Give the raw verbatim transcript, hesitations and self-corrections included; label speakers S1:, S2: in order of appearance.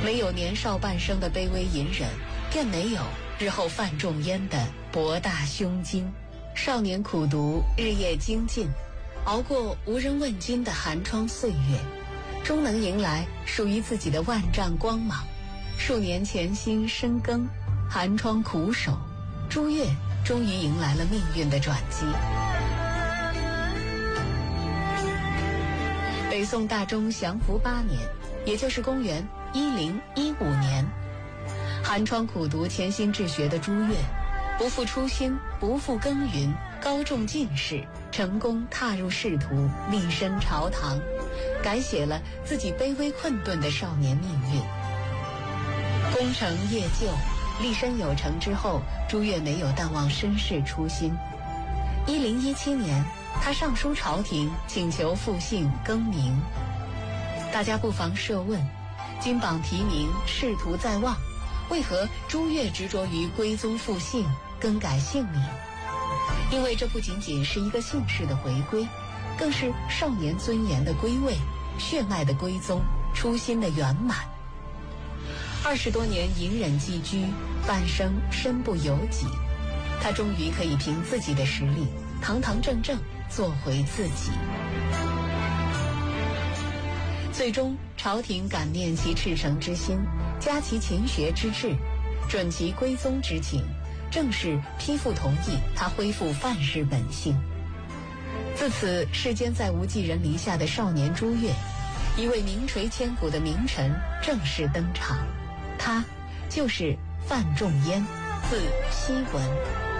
S1: 没有年少半生的卑微隐忍，便没有日后范仲淹的博大胸襟。少年苦读，日夜精进，熬过无人问津的寒窗岁月，终能迎来属于自己的万丈光芒。数年潜心深耕，寒窗苦守，朱越终于迎来了命运的转机。北宋大中祥符八年，也就是公元一零一五年，寒窗苦读、潜心治学的朱越，不负初心，不负耕耘，高中进士，成功踏入仕途，立身朝堂，改写了自己卑微困顿的少年命运。功成业就，立身有成之后，朱越没有淡忘身世初心。一零一七年，他上书朝廷，请求复姓更名。大家不妨设问：金榜题名，仕途在望，为何朱越执着于归宗复姓，更改姓名？因为这不仅仅是一个姓氏的回归，更是少年尊严的归位，血脉的归宗，初心的圆满。二十多年隐忍寄居，半生身不由己，他终于可以凭自己的实力，堂堂正正做回自己。最终朝廷感念其赤诚之心，加其勤学之志，准其归宗之情，正式批复同意他恢复范氏本姓。自此世间再无寄人篱下的少年朱越，一位名垂千古的名臣正式登场，他就是范仲淹，字希文。